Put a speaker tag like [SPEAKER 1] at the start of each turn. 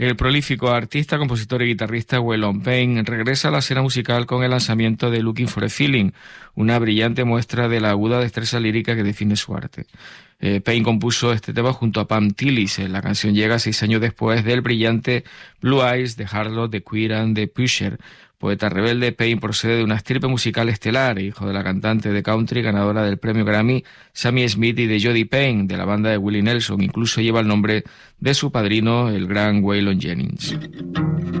[SPEAKER 1] El prolífico artista, compositor y guitarrista Waylon Payne regresa a la escena musical con el lanzamiento de Looking for a Feeling, una brillante muestra de la aguda destreza lírica que define su arte. Payne compuso este tema junto a Pam Tillis. La canción llega 6 años después del brillante Blue Eyes de Harlow, The Queer and The Pusher. Poeta rebelde, Payne procede de una estirpe musical estelar, hijo de la cantante de country ganadora del premio Grammy Sammy Smith y de Jody Payne, de la banda de Willie Nelson. Incluso lleva el nombre de su padrino, el gran Waylon Jennings.